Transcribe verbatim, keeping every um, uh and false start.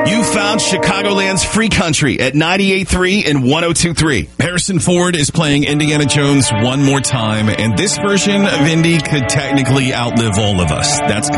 You found Chicagoland's free country at ninety-eight point three and one oh two point three. Harrison Ford is playing Indiana Jones one more time, and this version of Indy could technically outlive all of us. That's